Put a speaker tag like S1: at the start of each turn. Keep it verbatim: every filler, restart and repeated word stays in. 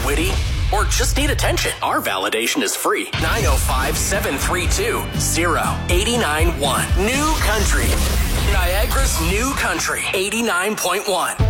S1: witty, or just need attention, our validation is free. nine oh five, seven three two, oh eight nine one. New Country. Niagara's New Country, eighty-nine point one.